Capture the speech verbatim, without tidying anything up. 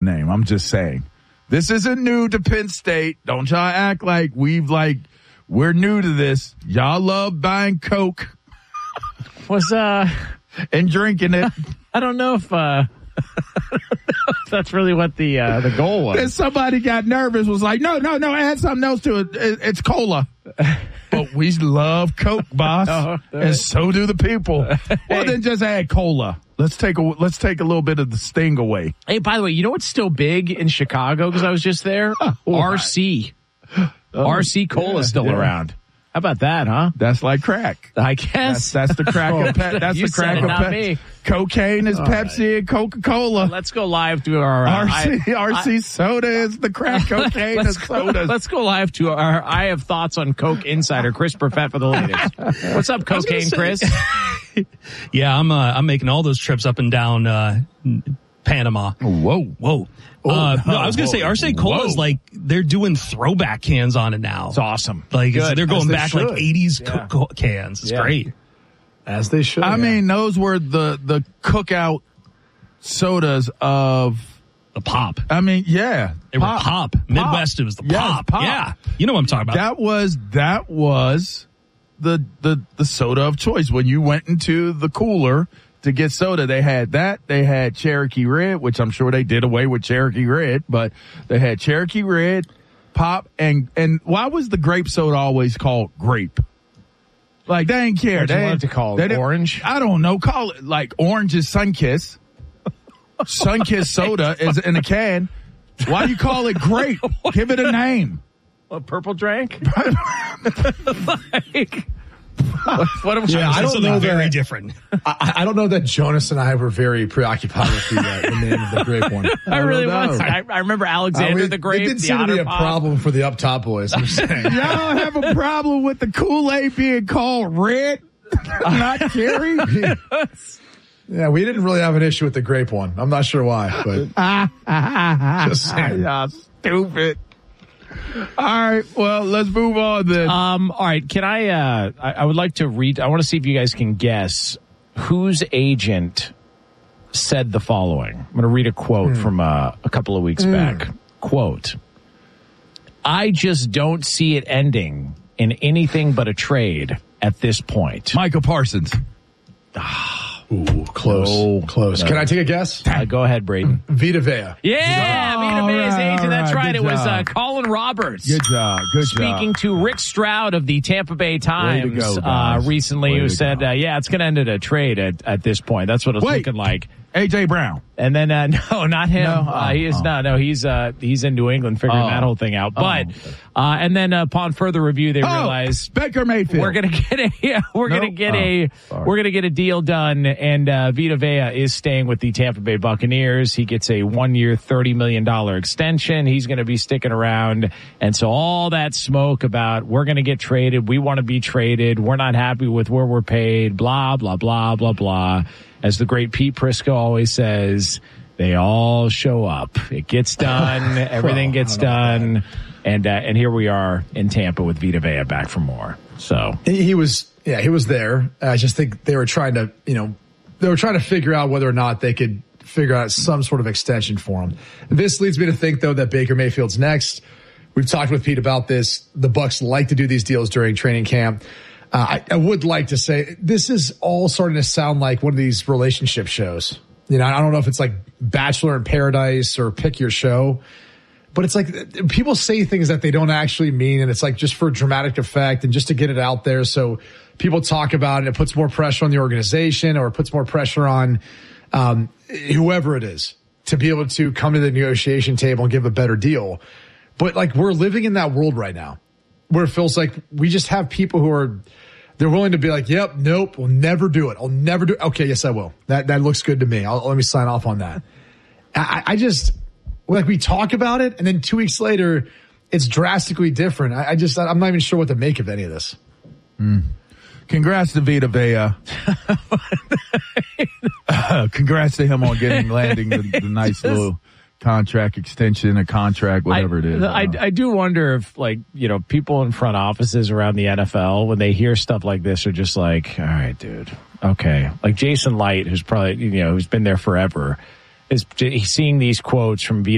name. I'm just saying. This isn't new to Penn State. Don't y'all act like we've like, we're new to this. Y'all love buying Coke. Was, uh, and drinking it. I don't know if, uh, that's really what the, uh, the goal was. And somebody got nervous, was like, no, no, no, add something else to it. it it's cola. But we love Coke, boss. Oh, and so do the people. Well, hey. Then just add cola. Let's take a let's take a little bit of the sting away. Hey, by the way, you know what's still big in Chicago? Because I was just there. R C, oh, R C Cola yeah, is still yeah. around. How about that, huh? That's like crack. I guess that's, that's the crack of pe- that's you the crack said it, of not pe- me. Cocaine is All Pepsi right. and Coca Cola. Let's go live to our uh, R C I, R C I, soda is the crack cocaine let's of go, sodas. Let's go live to our I have thoughts on Coke insider Chris Perfett for the latest. What's up, Cocaine say, Chris? yeah, I'm uh, I'm making all those trips up and down uh, Panama. Whoa, whoa. Oh, uh, no, no, I was going to say, R C Cola is like, they're doing throwback cans on it now. It's awesome. Like, it's, they're going they back should. like eighties yeah. co- cans. It's yeah. great. As they should. I yeah. mean, those were the, the cookout sodas of the pop. I mean, yeah. They pop. were pop. Midwest, pop. it was the yes, pop. pop. Yeah. You know what I'm talking about. That was, that was the, the, the soda of choice. When you went into the cooler to get soda, they had that. They had Cherokee Red, which I'm sure they did away with Cherokee Red, but they had Cherokee Red, pop, and, and why was the grape soda always called grape? Like, they didn't care. What do you they want it to call it? Orange? I don't know. Call it like orange is Sunkist. Sunkist soda is in a can. Why do you call it grape? Give it a name. A purple drank? like, what am yeah, I don't know very that, different. I, I don't know that Jonas and I were very preoccupied with the, uh, the name of the grape one. I, I really know. was. I, I remember Alexander uh, we, the grape. It didn't the seem to be a pop. problem for the up top boys. I'm saying. Y'all have a problem with the Kool-Aid being called red, not cherry? Yeah, we didn't really have an issue with the grape one. I'm not sure why, but just saying. Y'all stupid. All right, well, let's move on then. Um, all right, can I, uh, I, I would like to read, I want to see if you guys can guess whose agent said the following. I'm going to read a quote mm. from uh, a couple of weeks mm. back. Quote, I just don't see it ending in anything but a trade at this point. Michael Parsons. Ooh, close, no, close. No. Can I take a guess? Uh, go ahead, Braden. Vita Vea. Yeah, oh, Vita Vea's right, agent. That's right. right. Good It was uh, job. Colin Roberts. Good job. Good Speaking job. to Rick Stroud of the Tampa Bay Times go, uh, recently, Way who said, uh, yeah, it's going to end in a trade at, at this point. That's what it's Wait. looking like. A J Brown. And then, uh, no, not him. No? Uh, Oh, he is oh. not. No, he's, uh, he's in New England figuring Oh. that whole thing out. Oh, But, okay. uh, and then uh, upon further review, they Oh, realize Baker Mayfield. we're going to get a, yeah, we're Nope. going to get Oh, a, sorry. we're going to get a deal done. And, uh, Vita Vea is staying with the Tampa Bay Buccaneers. He gets a one year, thirty million dollars extension. He's going to be sticking around. And so all that smoke about we're going to get traded. We want to be traded. We're not happy with where we're paid. Blah, blah, blah, blah, blah. As the great Pete Prisco always says, they all show up. It gets done. Everything gets done. And, uh, and here we are in Tampa with Vita Vea back for more. So He, he was, yeah, he was there. I just think they were trying to, you know, they were trying to figure out whether or not they could figure out some sort of extension for him. This leads me to think, though, that Baker Mayfield's next. We've talked with Pete about this. The Bucs like to do these deals during training camp. Uh, I, I would like to say this is all starting to sound like one of these relationship shows. You know, I don't know if it's like Bachelor in Paradise or Pick Your Show, but it's like people say things that they don't actually mean. And it's like just for dramatic effect and just to get it out there. So people talk about it. It puts more pressure on the organization or it puts more pressure on um, whoever it is to be able to come to the negotiation table and give a better deal. But like we're living in that world right now where it feels like we just have people who are, they're willing to be like, yep, nope, we'll never do it. I'll never do it. Okay, yes, I will. That that looks good to me. I'll, let me sign off on that. I, I just, like we talk about it and then two weeks later, it's drastically different. I, I just, I'm not even sure what to make of any of this. Mm. Congrats to Vita Vea. uh, congrats to him on getting, landing the, the nice little contract extension, a contract, whatever I, it is. I, I do wonder if, like, you know, people in front offices around the N F L, when they hear stuff like this, are just like, all right, dude, okay. Like Jason Light, who's probably, you know, who's been there forever, is he's seeing these quotes from Vita